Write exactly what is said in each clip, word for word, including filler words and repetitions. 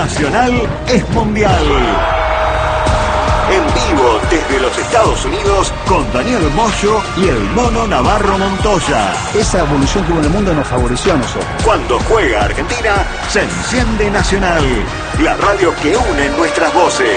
Nacional es mundial. En vivo desde los Estados Unidos con Daniel Moyo y el Mono Navarro Montoya. Esa evolución que hubo en el mundo nos favoreció a nosotros. Cuando juega Argentina, se enciende Nacional, la radio que une nuestras voces.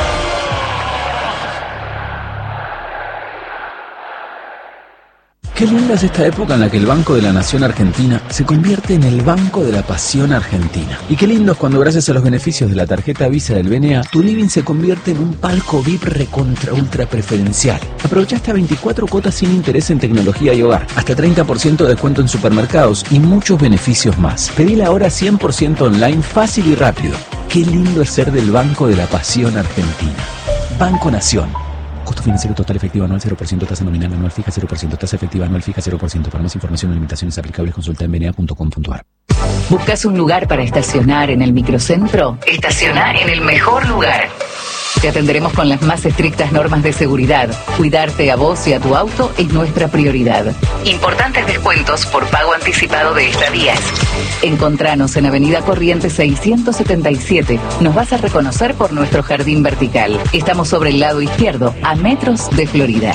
Qué linda es esta época en la que el Banco de la Nación Argentina se convierte en el Banco de la Pasión Argentina. Y qué lindo es cuando, gracias a los beneficios de la tarjeta Visa del B N A, tu living se convierte en un palco V I P recontra ultra preferencial. Aprovecha hasta veinticuatro cuotas sin interés en tecnología y hogar, hasta treinta por ciento de descuento en supermercados y muchos beneficios más. Pedila ahora cien por ciento online, fácil y rápido. Qué lindo es ser del Banco de la Pasión Argentina. Banco Nación. Costo financiero total efectivo anual cero por ciento, tasa nominal anual fija cero por ciento, tasa efectiva anual fija cero por ciento. Para más información o limitaciones aplicables consulta en b n a punto com punto a r. ¿Buscas un lugar para estacionar en el microcentro? Estacionar en el mejor lugar. Te atenderemos con las más estrictas normas de seguridad. Cuidarte a vos y a tu auto es nuestra prioridad. Importantes descuentos por pago anticipado de estadías. Encontranos en Avenida Corrientes seiscientos setenta y siete. Nos vas a reconocer por nuestro jardín vertical. Estamos sobre el lado izquierdo, a metros de Florida.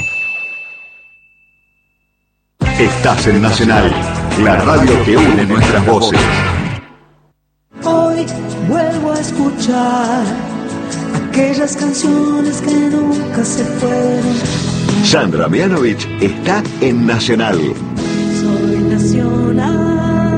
Estás en Nacional, la radio que une nuestras voces. Hoy vuelvo a escuchar aquellas canciones que nunca se fueron. Sandra Mianovich está en Nacional. Soy Nacional.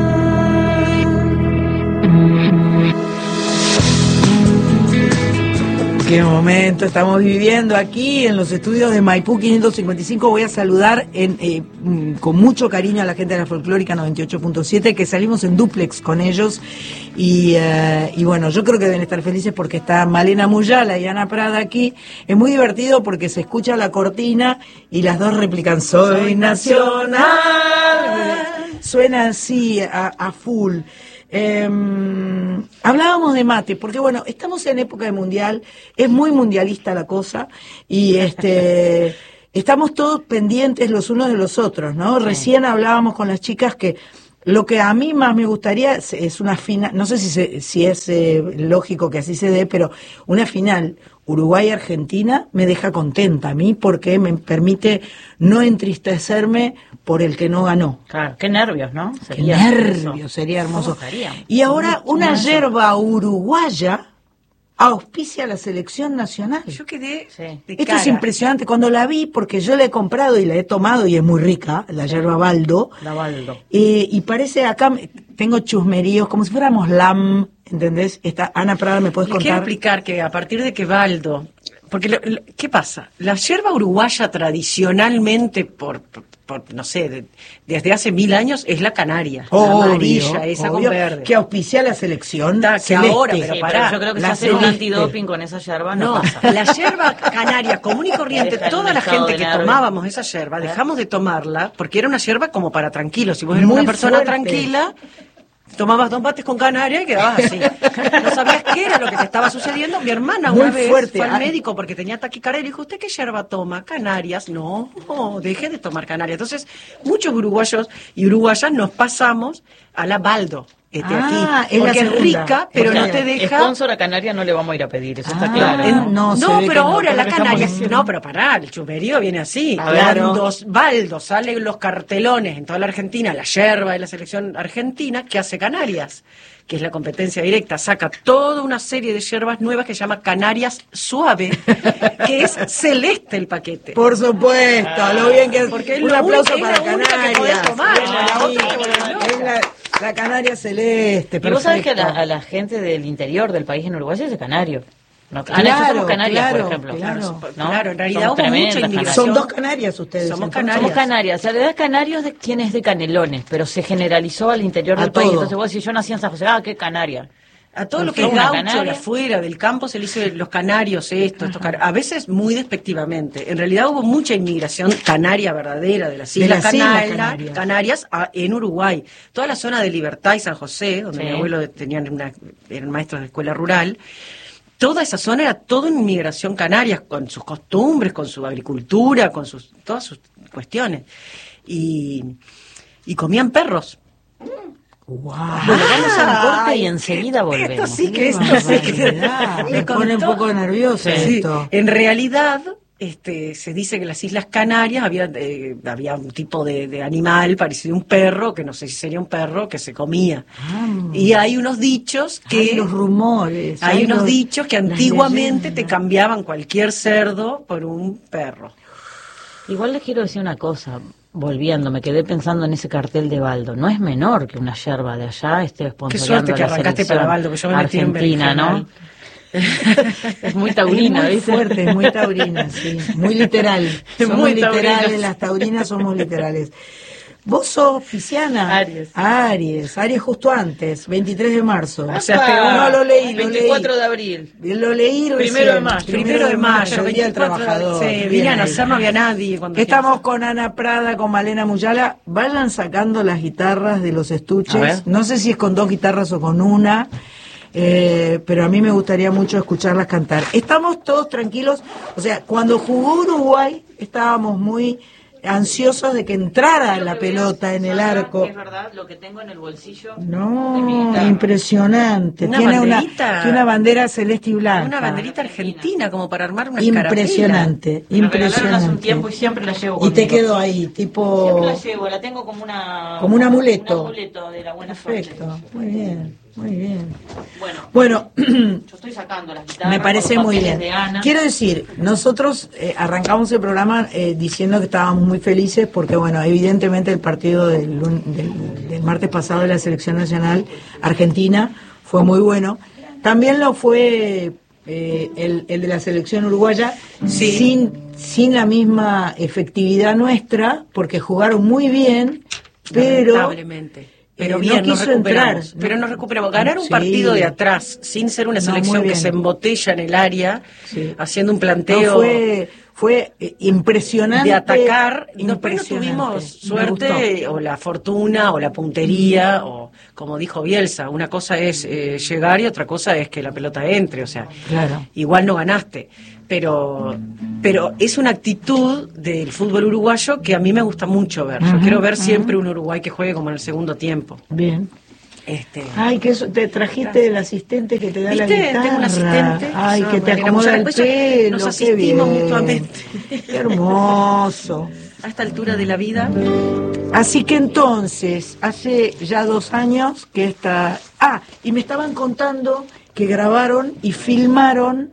Qué momento estamos viviendo aquí en los estudios de Maipú quinientos cincuenta y cinco. Voy a saludar en, eh, con mucho cariño a la gente de la Folclórica noventa y ocho punto siete, que salimos en dúplex con ellos. Y, uh, y bueno, yo creo que deben estar felices porque está Malena Muyala y Ana Prada aquí. Es muy divertido porque se escucha la cortina y las dos replican "Soy Nacional". Suena así a, a full. Eh, hablábamos de mate, porque bueno, estamos en época de mundial, es muy mundialista la cosa, y este estamos todos pendientes los unos de los otros, ¿no? Sí. Recién hablábamos con las chicas que lo que a mí más me gustaría es, es una final, no sé si, se, si es eh, lógico que así se dé, pero una final Uruguay-Argentina me deja contenta a mí porque me permite no entristecerme por el que no ganó. Claro, qué nervios, ¿no? Sería qué nervios, eso. Sería hermoso. Y ahora una yerba uruguaya auspicia a la selección nacional. Yo quedé sí, Esto cara. Es impresionante. Cuando la vi, porque yo la he comprado y la he tomado y es muy rica, la yerba Baldo. La Baldo. Eh, y parece acá, tengo chusmeríos, como si fuéramos lam, ¿entendés? Esta, Ana Prada, ¿me puedes Les contar? Quiero explicar que a partir de que Baldo... Porque, lo, lo, ¿qué pasa? La yerba uruguaya tradicionalmente, por, por, por no sé, de, desde hace mil años, es la canaria. Obvio, la amarilla, esa obvio, con verde. Que auspicia la selección. Da, que ahora, pero sí, pará. Pero yo creo que la se hace un antidoping con esa yerba, no, no pasa. La yerba canaria común y corriente, toda la gente que nervio. tomábamos esa yerba, dejamos de tomarla, porque era una yerba como para tranquilos. Si vos eres una persona fuerte. tranquila... Tomabas dos mates con canaria y quedabas así. No sabías qué era lo que te estaba sucediendo. Mi hermana Muy una vez fuerte. fue al médico porque tenía taquicardia y le dijo, ¿usted qué yerba toma? Canarias. No, no, deje de tomar canaria. Entonces, muchos uruguayos y uruguayas nos pasamos a la Baldo. Este, ah, aquí, porque es, es rica, pero no te deja... Sponsor a Canaria no le vamos a ir a pedir, eso ah, está claro. En, no, no pero ahora no, la Canaria... No, pero pará, el chumerío viene así. Cuando Baldo salen los cartelones en toda la Argentina, la yerba de la selección argentina, ¿qué hace Canarias? Que es la competencia directa, saca toda una serie de yerbas nuevas que se llama Canarias Suave, que es celeste el paquete. Por supuesto, ah, lo bien que es. Porque un aplauso es para la Canarias. Que podés tomar, ah, la otra que es la, la Canaria celeste. Y vos sabés que a la, a la gente del interior del país en Uruguay es de Canario. No, claro, somos Canarias, claro, por ejemplo. Claro, ¿no? claro, en realidad hubo mucha inmigración. Son dos Canarias ustedes. Somos Canarias. Somos Canarias. En realidad Canarios de quien es de Canelones, pero se generalizó al interior a del todo. país. Entonces vos decís, yo nací en San José, ah, qué Canaria. A todo lo que es gaucho de afuera, del campo, se le dice los canarios, esto, estos car- a veces muy despectivamente. En realidad hubo mucha inmigración canaria verdadera de las Islas de la Canarias, Canarias, Canarias a, en Uruguay. Toda la zona de Libertad y San José, donde sí. mi abuelo tenían una, eran maestros de escuela rural, toda esa zona era toda una inmigración canaria, con sus costumbres, con su agricultura, con sus todas sus cuestiones. Y, y comían perros. Wow. Bueno, vamos a un corte y enseguida volvemos. Esto sí que Qué esto sí que barbaridad. Me le pone un contó. poco nerviosa Sí, esto. en realidad, este, se dice que en las Islas Canarias había, eh, había un tipo de, de animal parecido a un perro, que no sé si sería un perro, que se comía. Ah. Y hay unos dichos que... Hay los rumores. hay unos los- dichos que las antiguamente te leyendas. cambiaban cualquier cerdo por un perro. Igual les quiero decir una cosa, volviendo, me quedé pensando en ese cartel de Baldo. No es menor que una yerba de allá esté Qué esponsoreando suerte que la arrancaste selección para Baldo, que yo me metí en Argentina, ¿no? berenjenal. Es muy taurina, Es muy ¿viste? fuerte, es muy taurina, sí. Muy literal. Somos Muy literales, taurinas. las taurinas somos literales. Vos sos pisciana. Aries. Aries, Aries justo antes, veintitrés de marzo. O sea, pero no lo leí, lo veinticuatro leí. de abril. Lo leí recién. Primero de mayo. Primero de mayo, el Día del veinticuatro, Trabajador. sí, Bien vinieron a ahí. nacer, no había nadie. Cuando Estamos con Ana Prada, con Malena Muyala. Vayan sacando las guitarras de los A ver. estuches. No sé si es con dos guitarras o con una, eh, pero a mí me gustaría mucho escucharlas cantar. Estamos todos tranquilos. O sea, cuando jugó Uruguay, estábamos muy ansiosos de que entrara la pelota en el arco. Es verdad, lo que tengo en el bolsillo. No, impresionante. Una Tiene una, banderita. tiene una bandera celeste y blanca. Una banderita argentina, como para armar una Impresionante, Me la regalaron hace un impresionante. tiempo y siempre la llevo Y te conmigo. quedó ahí, tipo... Siempre la llevo, la tengo como una... Como un amuleto. Un amuleto de la buena Perfecto, suerte. muy bien, muy bien. Bueno, Bueno, yo estoy sacando las guitarras. me parece con los muy papeles bien. de Ana. Quiero decir, nosotros eh, arrancamos el programa eh, diciendo que estábamos muy felices porque, bueno, evidentemente el partido del, lun- del, del martes pasado de la Selección Nacional Argentina fue muy bueno. También lo fue eh, el, el de la Selección Uruguaya, Sí. sin, sin la misma efectividad nuestra, porque jugaron muy bien, pero... Lamentablemente. Pero eh, bien, no nos quiso recuperamos. entrar. Pero nos recuperamos. Ganar un Sí. partido de atrás, sin ser una No, selección muy que bien. se embotella en el área, Sí. haciendo un No, planteo fue fue eh, impresionante. de atacar, y después no impresionante. tuvimos Me suerte gustó. o la fortuna o la puntería o como dijo Bielsa, una cosa es eh, llegar y otra cosa es que la pelota entre, o sea, Claro. igual no ganaste, pero pero es una actitud del fútbol uruguayo que a mí me gusta mucho ver. Yo Ujú, quiero ver ujú. siempre un Uruguay que juegue como en el segundo tiempo. Bien. Este, Ay, que eso, te trajiste el asistente que te da la ¿Viste? guitarra. Tengo un asistente. Ay, Ah, que te Mariana acomoda Muyala. el Pues ya pelo. nos qué asistimos bien. mutuamente. Qué hermoso. a esta altura de la vida. Así que entonces, hace ya dos años que esta... Ah, y me estaban contando que grabaron y filmaron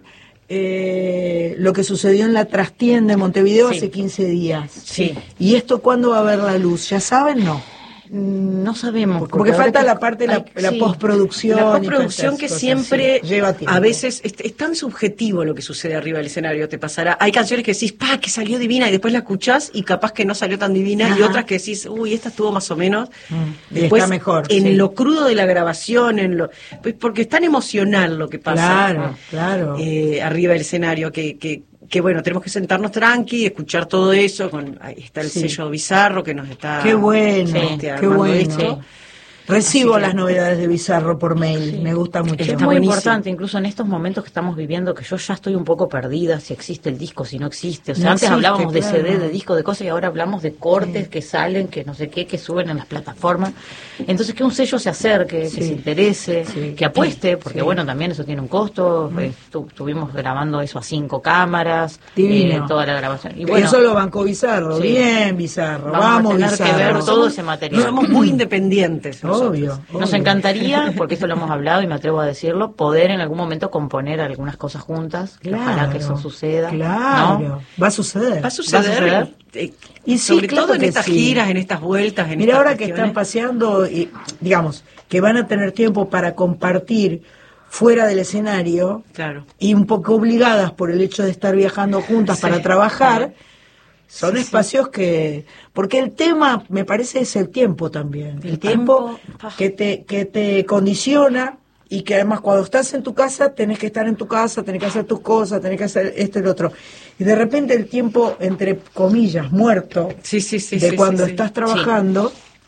eh, lo que sucedió en la trastienda de Montevideo Sí. hace quince días. Sí. ¿Y esto cuándo va a ver la luz? ¿Ya saben? No. No sabemos. Porque, porque ahora falta que- la parte de la, Ay, la sí. postproducción. La y todas postproducción esas que cosas, siempre, sí, lleva tiempo. a veces, es, es tan subjetivo lo que sucede arriba del escenario, te pasará. Hay canciones que decís, pa, que salió divina, y después la escuchás y capaz que no salió tan divina, y Ajá. otras que decís, uy, esta estuvo más o menos. Mm, y Después, está mejor, en sí. lo crudo de la grabación, en lo pues porque es tan emocional lo que pasa. Claro, claro. eh, arriba del escenario, que, que, que bueno, tenemos que sentarnos tranqui, escuchar todo eso, con ahí está el Sí. sello Bizarro que nos está Qué bueno, este, qué armando bueno. esto. Recibo Así que- las novedades de Bizarro por mail, me gusta mucho. Es Está muy buenísimo. importante, incluso en estos momentos que estamos viviendo, que yo ya estoy un poco perdida si existe el disco, si no existe. O sea, No antes existe, hablábamos de claro. C D, de disco, de cosas, y ahora hablamos de cortes que salen, que no sé qué, que suben en las plataformas. Entonces, que un sello se acerque, que Sí. se interese, Sí. que apueste, porque Sí. bueno, también eso tiene un costo. Eh, estu- estuvimos grabando eso a cinco cámaras, Divino. eh, toda la grabación. Y Y bueno, eso lo bancó Bizarro, sí. bien Bizarro, Vamos a vamos, tener que Bizarro. ver todo ese material. Somos muy independientes. nosotros. Obvio, Nos obvio. encantaría, porque esto lo hemos hablado y me atrevo a decirlo, poder en algún momento componer algunas cosas juntas. Que Claro, ojalá que eso suceda. Claro, ¿no? va a suceder. Va a suceder. ¿Va a suceder? eh, Y sí, sobre claro todo en que estas sí. giras, en estas vueltas, en Mira, estas ahora que cuestiones. están paseando, y, digamos, que van a tener tiempo para compartir fuera del escenario, Claro. y un poco obligadas por el hecho de estar viajando juntas Sí. para trabajar, son Sí, sí. espacios que... Porque el tema, me parece, es el tiempo también. El, El tiempo, tiempo, ah. que te que te condiciona, y que además cuando estás en tu casa, tenés que estar en tu casa, tenés que hacer tus cosas, tenés que hacer esto y lo otro. Y de repente el tiempo, entre comillas, muerto, Sí, sí, sí. de sí, cuando sí, sí. estás trabajando,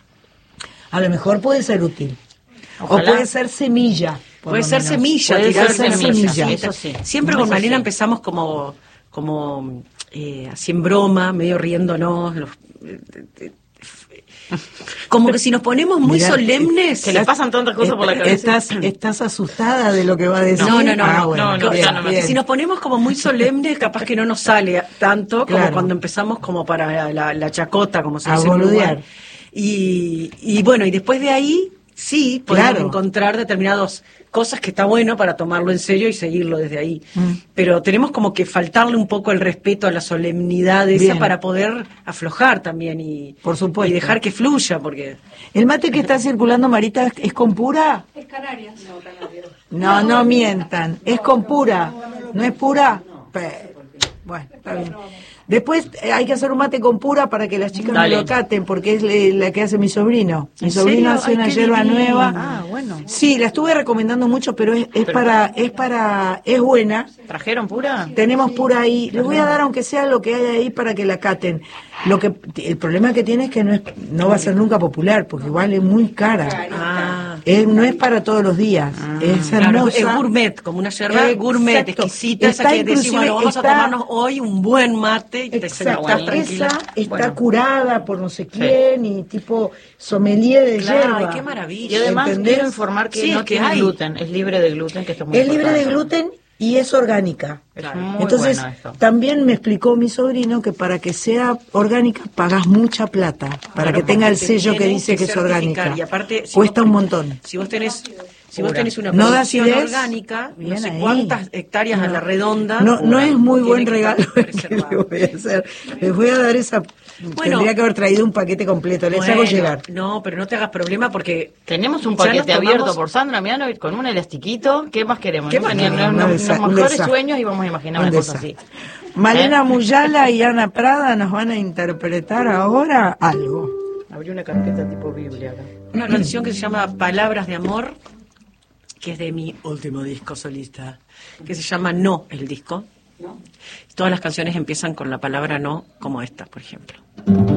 a lo mejor puede ser útil. Ojalá. O puede ser semilla. por Puede lo ser menos. semilla, Puede tirar ser semilla, eso sí. Siempre No, con eso Malena sí. empezamos como, como eh, así en broma, medio riéndonos, los- eh, eh, como que si nos ponemos muy Mirá, solemnes... Que le pasan tantas cosas por la cabeza. Estás, estás asustada de lo que va a decir. No, no, no, Ah, no, bueno, no, no, bien, ya no me- bien. Si nos ponemos como muy solemnes, capaz que no nos sale tanto como Claro. cuando empezamos como para la, la chacota, como se A dice en Uruguay. boludear. Y, y bueno, y después de ahí, sí, podemos Claro. encontrar determinadas cosas que está bueno para tomarlo en serio y seguirlo desde ahí. Mm. Pero tenemos como que faltarle un poco el respeto a la solemnidad esa Bien. para poder aflojar también y, Por supuesto. y dejar que fluya, porque... ¿El mate que está circulando, Marita, es con pura? Es Canarias. No, no mientan. ¿Es con pura? ¿No es pura? Pe- Bueno, está bien. Después eh, hay que hacer un mate con pura para que las chicas Dale. me lo caten, porque es le- la que hace mi sobrino. Mi ¿En sobrino serio? hace Ay, una qué hierba divino. nueva. Ah, bueno. Sí, la estuve recomendando mucho, pero es, es para, es para, es buena. ¿Trajeron pura? Tenemos pura ahí. Les voy a dar aunque sea lo que hay ahí para que la caten. Lo que el problema que tiene es que no es, no va a ser nunca popular, porque vale muy cara. Ah, Es- no es para todos los días. es claro, hermosa. es gourmet, como una yerba gourmet, Exacto. exquisita, esa Está que decimos, inclusive- bueno, vamos está- a tomarnos hoy un buen mate y te Exacto, estás tranquila. esa está Bueno. curada por no sé quién y tipo sommelier de Claro, hierba. ay, qué maravilla. Y además ¿Entendés? quiero informar que Sí, no es que tiene hay. gluten, es libre de gluten, que esto es muy Es libre de importante. gluten y es orgánica. Es Claro. muy Entonces, bueno esto. también me explicó mi sobrino que para que sea orgánica pagas mucha plata, para Claro, que tenga el porque sello que tienen dice que es certificar. orgánica. Y aparte, si Cuesta vos- un montón. Si vos tenés, si vos tenés una No da producción acidez. orgánica, no Bien sé ahí. cuántas hectáreas a la redonda. No, no es muy tiene buen que regalo estar el que preservado. le voy a hacer. Les voy a dar esa. Bueno. Tendría que haber traído un paquete completo. Les hago Bueno, llegar. No, pero no te hagas problema porque Tenemos un ya paquete nos tomamos- abierto por Sandra Miano con un elastiquito. ¿Qué más queremos? ¿Qué ¿no? más Ni- queremos? no- no- Un Los desa- un mejores desa- sueños íbamos a imaginar un una cosa desa. así. Malena ¿Eh? Muyala y Ana Prada nos van a interpretar ahora algo. Abrí una carpeta tipo Biblia acá. una canción que se llama Palabras de Amor, que es de mi último disco solista, que se llama No, el disco. Todas las canciones empiezan con la palabra no, como esta, por ejemplo.